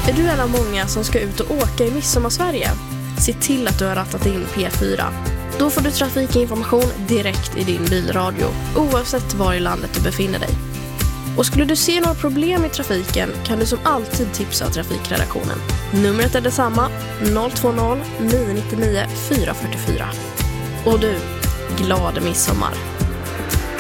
Är du en av många som ska ut och åka i Midsommarsverige? Se till att du har rattat in P4. Då får du trafikinformation direkt i din bilradio, oavsett var i landet du befinner dig. Och skulle du se några problem i trafiken kan du som alltid tipsa trafikredaktionen. Numret är detsamma, 020 999 444. Och du, glad midsommar!